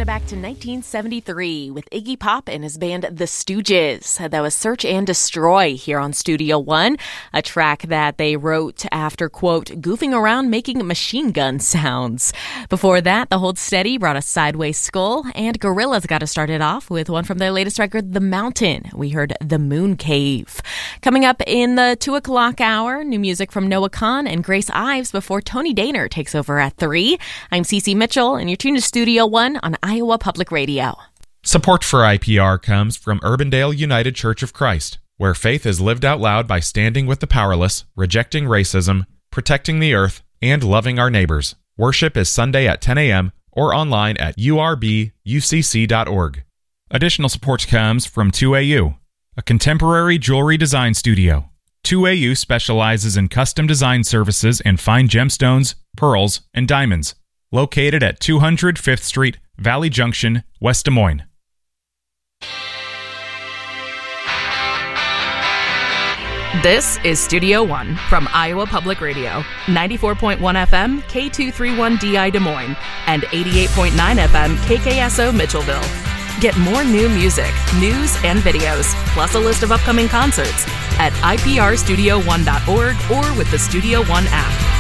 taking it back to 1973 with Iggy Pop and his band The Stooges. That was Search and Destroy here on Studio One, a track that they wrote after, quote, goofing around making machine gun sounds. Before that, The Hold Steady brought us Sideways Skull, and Gorillaz got us started off with one from their latest record, The Mountain. We heard The Moon Cave. Coming up in the 2 o'clock hour, new music from Noah Kahan and Grace Ives before Tony Daner takes over at 3. I'm Cece Mitchell, and you're tuned to Studio One on Iowa Public Radio. Support for IPR comes from Urbandale United Church of Christ, where faith is lived out loud by standing with the powerless, rejecting racism, protecting the earth, and loving our neighbors. Worship is Sunday at 10 a.m. or online at urbucc.org. Additional support comes from 2AU, a contemporary jewelry design studio. 2AU specializes in custom design services and fine gemstones, pearls, and diamonds. Located at 200 5th Street, Valley Junction, West Des Moines. This is Studio One from Iowa Public Radio, 94.1 FM, K231DI Des Moines, and 88.9 FM, KKSO Mitchellville. Get more new music, news, and videos, plus a list of upcoming concerts at iprstudio1.org or with the Studio One app.